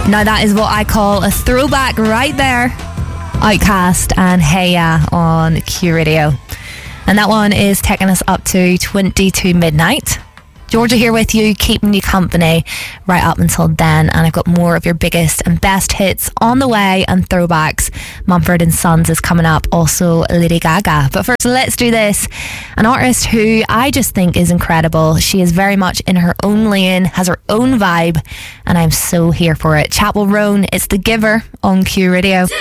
Now that is what I call a throwback right there. Outcast and Hey Ya on Q Radio. And that one is taking us up to 22 midnight. Georgia here with you, keeping you company right up until then. And I've got more of your biggest and best hits on the way and throwbacks. Mumford & Sons is coming up, also Lady Gaga. But first, let's do this. An artist who I just think is incredible. She is very much in her own lane, has her own vibe, and I'm so here for it. Chapel Roan, it's The Giver on Q Radio.